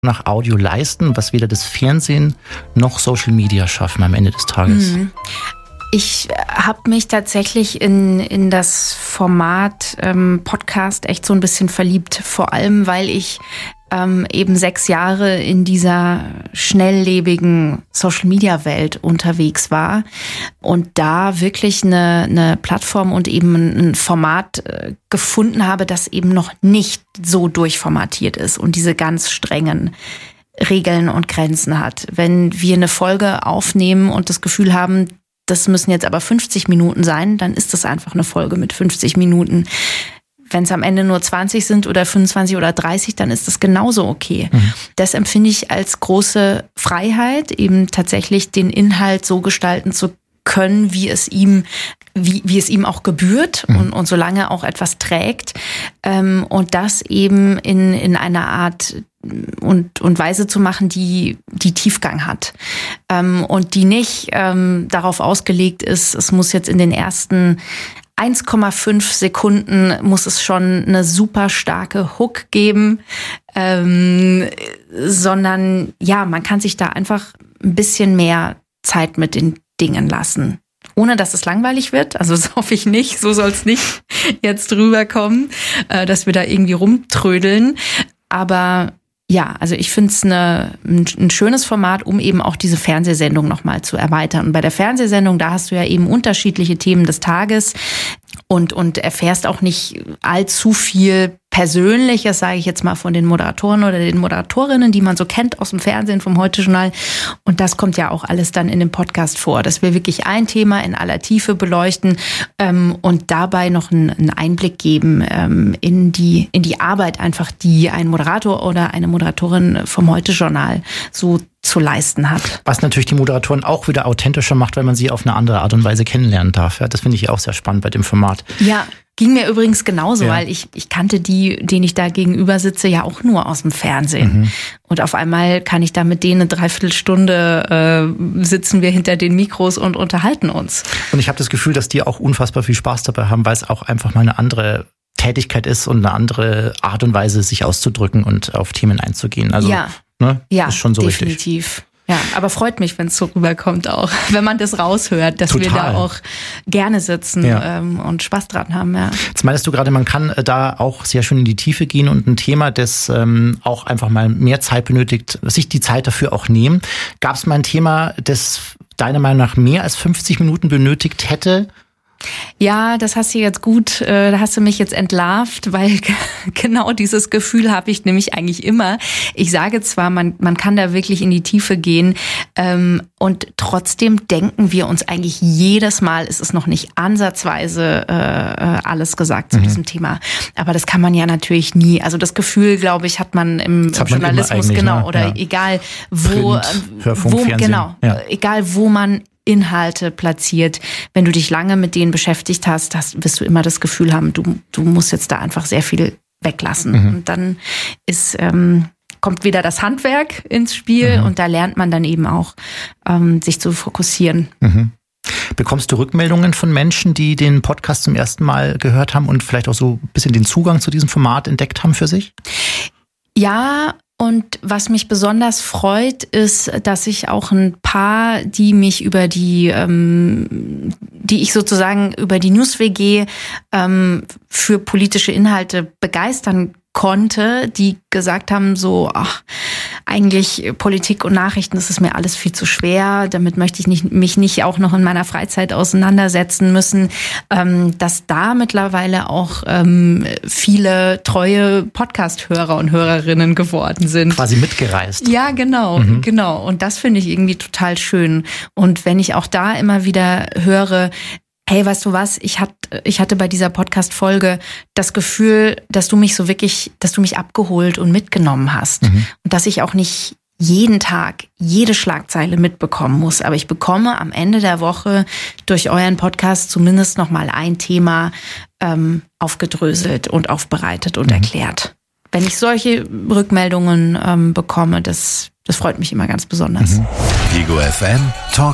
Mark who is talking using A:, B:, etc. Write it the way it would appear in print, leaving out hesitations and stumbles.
A: nach Audio leisten, was weder das Fernsehen noch Social Media schaffen am Ende des Tages?
B: Ich habe mich tatsächlich in das Format Podcast echt so ein bisschen verliebt. Vor allem, weil ich eben 6 Jahre in dieser schnelllebigen Social-Media-Welt unterwegs war und da wirklich eine Plattform und eben ein Format gefunden habe, das eben noch nicht so durchformatiert ist und diese ganz strengen Regeln und Grenzen hat. Wenn wir eine Folge aufnehmen und das Gefühl haben, das müssen jetzt aber 50 Minuten sein, dann ist das einfach eine Folge mit 50 Minuten. Wenn es am Ende nur 20 sind oder 25 oder 30, dann ist das genauso okay. Das empfinde ich als große Freiheit, eben tatsächlich den Inhalt so gestalten zu können, wie es ihm auch gebührt und solange auch etwas trägt. Und das eben in einer Art und Weise zu machen, die Tiefgang hat. Und die nicht darauf ausgelegt ist, es muss jetzt in den ersten 1,5 Sekunden muss es schon eine super starke Hook geben, sondern ja, man kann sich da einfach ein bisschen mehr Zeit mit den Dingen lassen. Ohne dass es langweilig wird, also das hoffe ich nicht, so soll es nicht jetzt rüberkommen, dass wir da irgendwie rumtrödeln. Aber ja, also ich finde es ein schönes Format, um eben auch diese Fernsehsendung nochmal zu erweitern. Und bei der Fernsehsendung, da hast du ja eben unterschiedliche Themen des Tages und erfährst auch nicht allzu viel Persönliches, sage ich jetzt mal, von den Moderatoren oder den Moderatorinnen, die man so kennt aus dem Fernsehen, vom Heute-Journal. Und das kommt ja auch alles dann in dem Podcast vor, dass wir wirklich ein Thema in aller Tiefe beleuchten und dabei noch einen Einblick geben in die Arbeit einfach, die ein Moderator oder eine Moderatorin vom Heute-Journal so zu leisten hat.
A: Was natürlich die Moderatoren auch wieder authentischer macht, weil man sie auf eine andere Art und Weise kennenlernen darf. Ja, das finde ich auch sehr spannend bei dem Format.
B: Ja, ging mir übrigens genauso, weil ich kannte die, denen ich da gegenüber sitze, ja auch nur aus dem Fernsehen. Und auf einmal kann ich da mit denen eine Dreiviertelstunde sitzen wir hinter den Mikros und unterhalten uns.
A: Und ich habe das Gefühl, dass die auch unfassbar viel Spaß dabei haben, weil es auch einfach mal eine andere Tätigkeit ist und eine andere Art und Weise, sich auszudrücken und auf Themen einzugehen. Also ist schon so
B: definitiv.
A: Richtig.
B: Ja, aber freut mich, wenn es so rüberkommt auch, wenn man das raushört, dass wir da auch gerne sitzen und Spaß dran haben. Ja.
A: Jetzt meinst du gerade, man kann da auch sehr schön in die Tiefe gehen und ein Thema, das auch einfach mal mehr Zeit benötigt, sich die Zeit dafür auch nehmen. Gab es mal ein Thema, das deiner Meinung nach mehr als 50 Minuten benötigt hätte?
B: Ja, das hast du jetzt gut, da hast du mich jetzt entlarvt, weil genau dieses Gefühl habe ich nämlich eigentlich immer. Ich sage zwar, man kann da wirklich in die Tiefe gehen und trotzdem denken wir uns eigentlich jedes Mal, es ist noch nicht ansatzweise alles gesagt zu diesem Thema. Aber das kann man ja natürlich nie. Also das Gefühl, glaube ich, hat man im Journalismus, genau, oder egal wo,
A: Print, Hörfunk, Fernsehen.
B: Genau, egal wo man Inhalte platziert. Wenn du dich lange mit denen beschäftigt hast, wirst du immer das Gefühl haben, du musst jetzt da einfach sehr viel weglassen. Und dann kommt wieder das Handwerk ins Spiel und da lernt man dann eben auch, sich zu fokussieren.
A: Bekommst du Rückmeldungen von Menschen, die den Podcast zum ersten Mal gehört haben und vielleicht auch so ein bisschen den Zugang zu diesem Format entdeckt haben für sich?
B: Ja, und was mich besonders freut, ist, dass ich auch ein paar, die mich über die ich sozusagen über die News-WG für politische Inhalte begeistern konnte, die gesagt haben so, ach, eigentlich Politik und Nachrichten, das ist mir alles viel zu schwer, damit möchte ich mich nicht auch noch in meiner Freizeit auseinandersetzen müssen, dass da mittlerweile auch viele treue Podcast-Hörer und Hörerinnen geworden sind.
A: Quasi mitgereist.
B: Ja, genau, genau. Und das finde ich irgendwie total schön. Und wenn ich auch da immer wieder höre, hey, weißt du was, ich hatte bei dieser Podcast-Folge das Gefühl, dass du mich abgeholt und mitgenommen hast. Und dass ich auch nicht jeden Tag jede Schlagzeile mitbekommen muss. Aber ich bekomme am Ende der Woche durch euren Podcast zumindest noch mal ein Thema aufgedröselt und aufbereitet und erklärt. Wenn ich solche Rückmeldungen bekomme, das freut mich immer ganz besonders.
C: Ego FM Talk